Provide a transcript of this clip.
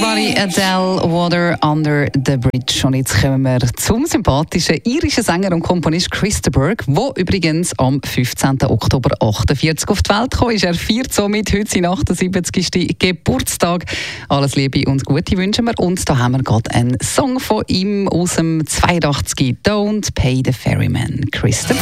Everybody, Adele, Water Under the Bridge. Und jetzt kommen wir zum sympathischen irischen Sänger und Komponist Chris de Burgh, der übrigens am 15. Oktober 48 auf die Welt kam. Er feiert somit heute seinen 78. Geburtstag. Alles Liebe und Gute wünschen wir. Und da haben wir gerade einen Song von ihm aus dem 82. Don't Pay the Ferryman. Chris de Burgh.